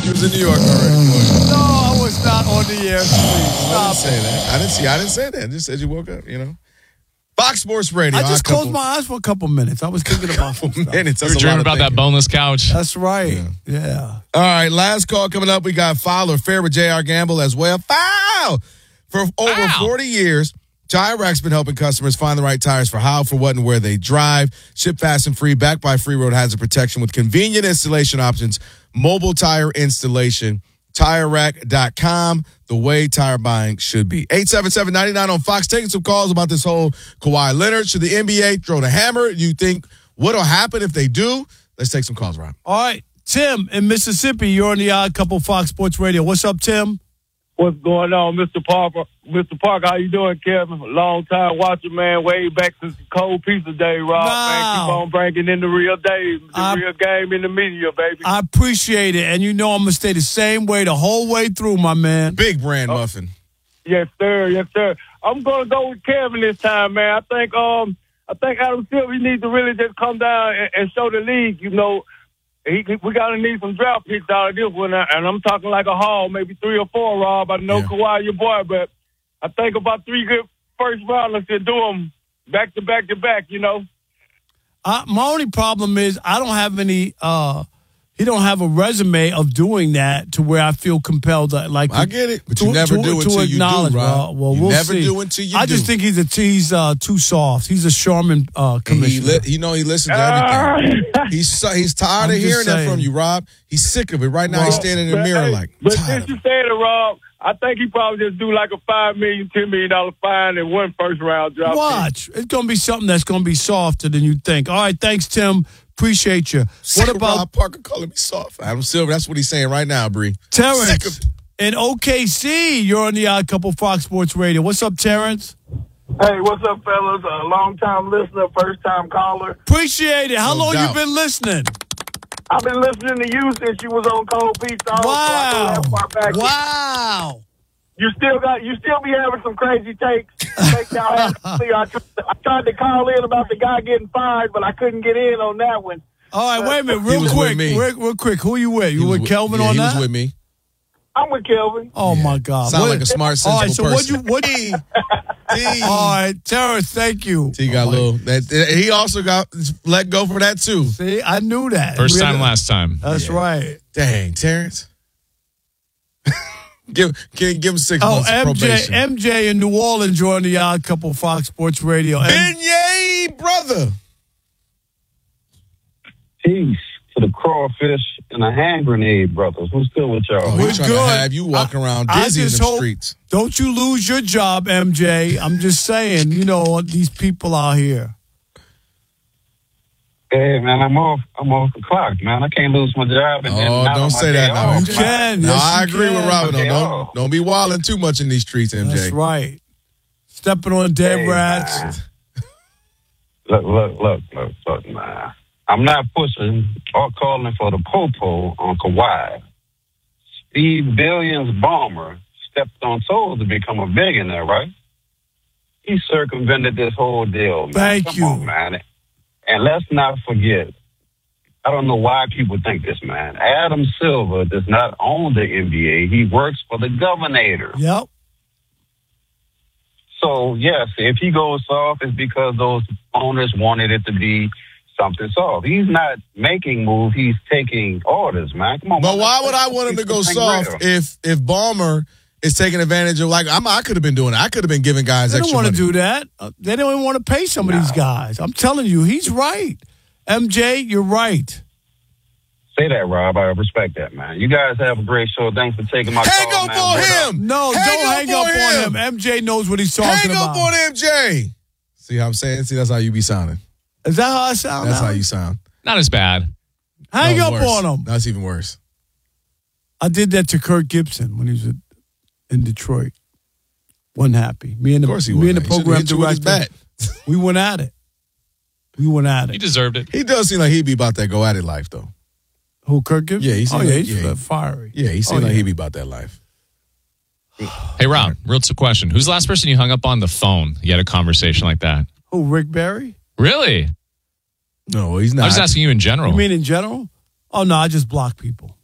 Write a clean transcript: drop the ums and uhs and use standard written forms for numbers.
You was in New York already, boy. No, I was not on the air. I didn't say that. I didn't say that. I just said you woke up, Fox Sports Radio. I just closed my eyes for a couple minutes. I was thinking about some stuff. minutes. You were dreaming about that boneless couch. That's right. Yeah. All right, last call coming up. We got Foul or Fair with J.R. Gamble as well. Foul! For over 40 years, Tire Rack's been helping customers find the right tires for how, for what, and where they drive. Ship fast and free, backed by Free Road Hazard Protection with convenient installation options, mobile tire installation, TireRack.com, the way tire buying should be. 877-99 on Fox. Taking some calls about this whole Kawhi Leonard. Should the NBA throw the hammer? You think what'll happen if they do? Let's take some calls, Rob. All right. Tim in Mississippi, you're on the Odd Couple Fox Sports Radio. What's up, Tim? What's going on, Mr. Parker? Mr. Parker, how you doing, Kevin? Long time watching, man. Way back since the cold pizza day, Rob. Wow. Man, keep on bringing in the real days, real game in the media, baby. I appreciate it, and I'm going to stay the same way the whole way through, my man. Big brand muffin. Yes, sir. Yes, sir. I'm going to go with Kevin this time, man. I think Adam Silver needs to really just come down and show the league, we got to need some draft picks out of this one, and I'm talking like a haul, maybe 3 or 4, Rob. I know Kawhi, your boy, but I think about 3 good first rounders to do them back to back to back, My only problem is I don't have any he don't have a resume of doing that to where I feel compelled to, I get it, but you never do until you do, Rob. Well, we'll never see. do until you do. I just think he's too soft. He's a Sharman commissioner. He listens to everything. He's tired of hearing that from you, Rob. He's sick of it. Right now, he's standing in the mirror But since you said it, Rob, I think he probably just do like a $5 million, $10 million fine and 1 first round draft. Watch. It's going to be something that's going to be softer than you think. All right, thanks, Tim. Appreciate you. What about Rob Parker calling me soft? Adam Silver, that's what he's saying right now, Bree. Terrence in OKC? You're on the Odd Couple Fox Sports Radio. What's up, Terrence? Hey, what's up, fellas? A long-time listener, first-time caller. Appreciate it. How long doubt. you been listening? I've been listening to you since you was on Cold Pizza. Wow. So back. Wow. You still be having some crazy takes. I tried to call in about the guy getting fired, but I couldn't get in on that one. All right, wait a minute, real quick. Who you with? You with Kelvin on that? He was with me. I'm with Kelvin. Oh my God! Sound like a smart, sensible person. What? All right, Terrence, thank you. He got a little. He also got let go for that too. See, I knew that. First time, last time. That's right. Dang, Terrence. Give him 6 months of probation. MJ in New Orleans joined the Odd Couple Fox Sports Radio. Beignet, brother. Peace to the crawfish and the hand grenade brothers. What's good with y'all? Oh, we're trying to have you walking around dizzy in the streets. Don't you lose your job, MJ. I'm just saying, these people out here. Hey, man, I'm off the clock, man. I can't lose my job. And don't say that now. You can. No, Yes, I agree with Robin. Okay, Don't be wilding too much in these streets, MJ. That's right. Stepping on dead rats. Look, man. I'm not pushing or calling for the popo on Kawhi. Steve Billion's bomber stepped on toes to become a billionaire, right? He circumvented this whole deal, man. Thank you. Come on, man. And let's not forget, I don't know why people think this, man. Adam Silver does not own the NBA. He works for the governor. Yep. So, yes, if he goes soft, it's because those owners wanted it to be something soft. He's not making moves. He's taking orders, man. Come on. But man. why would I want him to go soft if Ballmer is taking advantage of, I could have been doing it. I could have been giving guys extra money. They don't want to do that. They don't even want to pay some of these guys. I'm telling you, he's right. MJ, you're right. Say that, Rob. I respect that, man. You guys have a great show. Thanks for taking my hang call, up on him. No, don't hang up on him. MJ knows what he's talking about. Hang up on MJ. See how I'm saying? See, that's how you be sounding. Is that how I sound? That's how you sound. Not as bad. Hang up on him. That's even worse. I did that to Kirk Gibson when he was in Detroit. Wasn't happy. Me and the program director, we went at it. He deserved it. He does seem like he'd be about that go at it life, though. Who, Kirk Gibson? Yeah, he's fiery. Yeah, he seemed like he'd be about that life. Hey, Rob, real question. Who's the last person you hung up on the phone? You had a conversation like that. Who, Rick Barry? Really? No, he's not. I was asking you in general. You mean in general? Oh, no, I just block people.